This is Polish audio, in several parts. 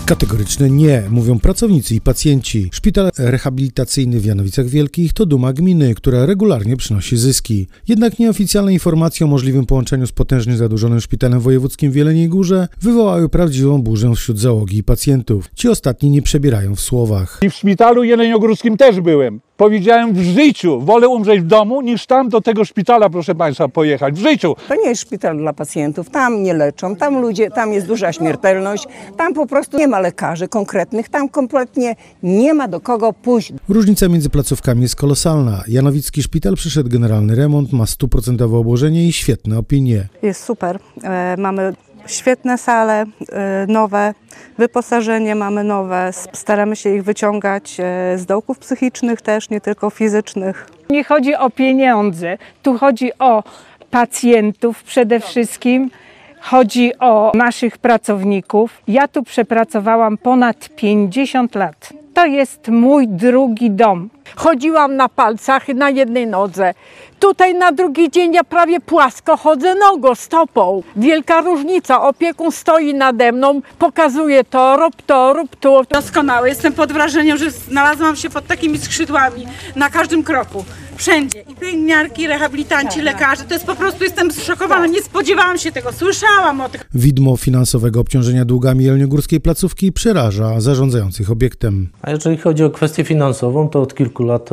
Kategoryczne nie, mówią pracownicy i pacjenci. Szpital rehabilitacyjny w Janowicach Wielkich to duma gminy, która regularnie przynosi zyski. Jednak nieoficjalne informacje o możliwym połączeniu z potężnie zadłużonym szpitalem wojewódzkim w Jeleniej Górze wywołały prawdziwą burzę wśród załogi i pacjentów. Ci ostatni nie przebierają w słowach. I w szpitalu jeleniogórskim też byłem. Powiedziałem, w życiu wolę umrzeć w domu, niż tam do tego szpitala, proszę Państwa, pojechać. W życiu. To nie jest szpital dla pacjentów, tam nie leczą, tam jest duża śmiertelność, tam po prostu nie ma lekarzy konkretnych, tam kompletnie nie ma do kogo pójść. Różnica między placówkami jest kolosalna. Janowicki szpital przeszedł generalny remont, ma 100% obłożenie i świetne opinie. Jest super. Mamy świetne sale, nowe, wyposażenie mamy nowe, staramy się ich wyciągać z dołków psychicznych też, nie tylko fizycznych. Nie chodzi o pieniądze, tu chodzi o pacjentów przede wszystkim, chodzi o naszych pracowników. Ja tu przepracowałam ponad 50 lat. To jest mój drugi dom. Chodziłam na palcach na jednej nodze. Tutaj na drugi dzień ja prawie płasko chodzę nogą, stopą. Wielka różnica. Opiekun stoi nade mną, pokazuje to, rób to, rób to. Doskonałe. Jestem pod wrażeniem, że znalazłam się pod takimi skrzydłami na każdym kroku. Wszędzie. I pielęgniarki, rehabilitanci, lekarze. To jest po prostu, jestem zszokowana. Nie spodziewałam się tego. Słyszałam o tych. Widmo finansowego obciążenia długami jeleniogórskiej placówki przeraża zarządzających obiektem. A jeżeli chodzi o kwestię finansową, to od kilku lat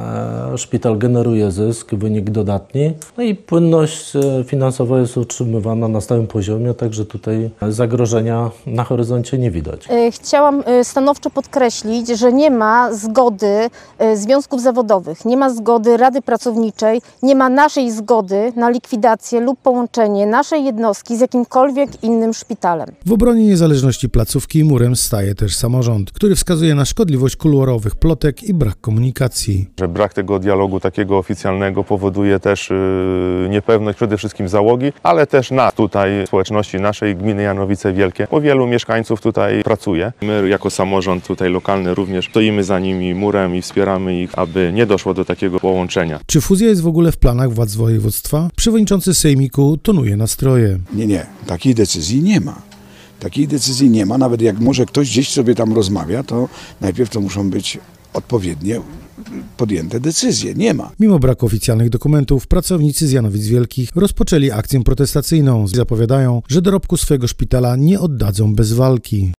szpital generuje zysk, wynik dodatni. No i płynność finansowa jest utrzymywana na stałym poziomie, także tutaj zagrożenia na horyzoncie nie widać. Chciałam stanowczo podkreślić, że nie ma zgody związków zawodowych, nie ma zgody Rady Pracowniczej, nie ma naszej zgody na likwidację lub połączenie naszej jednostki z jakimkolwiek innym szpitalem. W obronie niezależności placówki murem staje też samorząd, który wskazuje na szkodliwość kuluarowych plotek i brak komunikacji. Że brak tego dialogu takiego oficjalnego powoduje też niepewność przede wszystkim załogi, ale też nas tutaj, społeczności naszej gminy Janowice Wielkie, bo wielu mieszkańców tutaj pracuje. My jako samorząd tutaj lokalny również stoimy za nimi murem i wspieramy ich, aby nie doszło do takiego połączenia. Czy fuzja jest w ogóle w planach władz województwa? Przewodniczący sejmiku tonuje nastroje. Nie, takiej decyzji nie ma. Takiej decyzji nie ma, nawet jak może ktoś gdzieś sobie tam rozmawia, to najpierw to muszą być odpowiednie podjęte decyzje. Nie ma. Mimo braku oficjalnych dokumentów, pracownicy z Janowic Wielkich rozpoczęli akcję protestacyjną. Zapowiadają, że dorobku swojego szpitala nie oddadzą bez walki.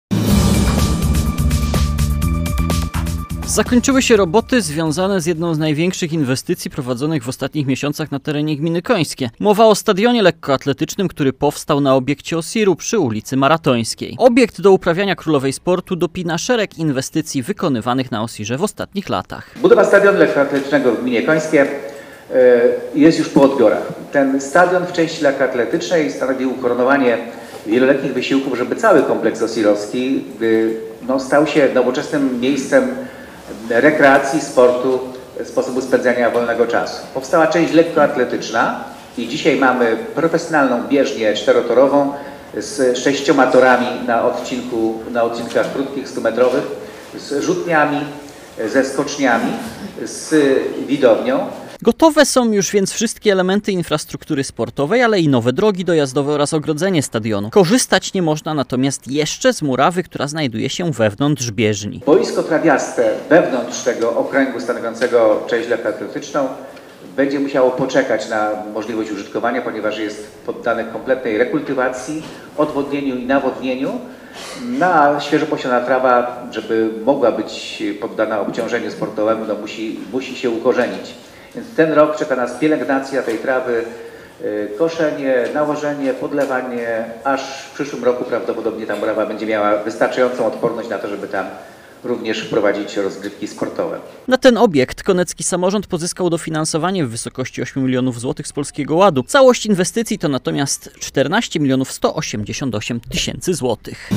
Zakończyły się roboty związane z jedną z największych inwestycji prowadzonych w ostatnich miesiącach na terenie gminy Końskie. Mowa o stadionie lekkoatletycznym, który powstał na obiekcie Osiru przy ulicy Maratońskiej. Obiekt do uprawiania królowej sportu dopina szereg inwestycji wykonywanych na Osirze w ostatnich latach. Budowa stadionu lekkoatletycznego w gminie Końskie jest już po odbiorach. Ten stadion w części lekkoatletycznej stanowił ukoronowanie wieloletnich wysiłków, żeby cały kompleks osirowski stał się nowoczesnym miejscem rekreacji, sportu, sposobu spędzania wolnego czasu. Powstała część lekkoatletyczna i dzisiaj mamy profesjonalną bieżnię czterotorową z 6 torami na odcinkach krótkich, 100-metrowych, z rzutniami, ze skoczniami, z widownią. Gotowe są już więc wszystkie elementy infrastruktury sportowej, ale i nowe drogi dojazdowe oraz ogrodzenie stadionu. Korzystać nie można natomiast jeszcze z murawy, która znajduje się wewnątrz bieżni. Boisko trawiaste wewnątrz tego okręgu stanowiącego część lekkoatletyczną będzie musiało poczekać na możliwość użytkowania, ponieważ jest poddane kompletnej rekultywacji, odwodnieniu i nawodnieniu. Na świeżo posiana trawa, żeby mogła być poddana obciążeniu sportowemu, musi się ukorzenić. Więc ten rok czeka nas pielęgnacja tej trawy, koszenie, nałożenie, podlewanie, aż w przyszłym roku prawdopodobnie ta murawa będzie miała wystarczającą odporność na to, żeby tam również wprowadzić rozgrywki sportowe. Na ten obiekt konecki samorząd pozyskał dofinansowanie w wysokości 8 milionów złotych z Polskiego Ładu. Całość inwestycji to natomiast 14 milionów 188 tysięcy złotych.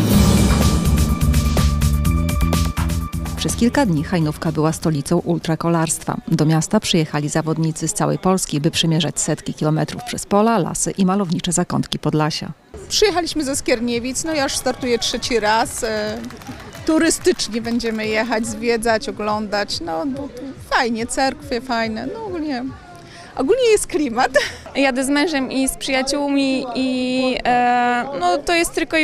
Przez kilka dni Hajnówka była stolicą ultrakolarstwa. Do miasta przyjechali zawodnicy z całej Polski, by przemierzać setki kilometrów przez pola, lasy i malownicze zakątki Podlasia. Przyjechaliśmy ze Skierniewic, ja już startuję 3. raz. Turystycznie będziemy jechać, zwiedzać, oglądać, bo fajnie, cerkwie fajne, ogólnie jest klimat. Jadę z mężem i z przyjaciółmi i to jest tylko i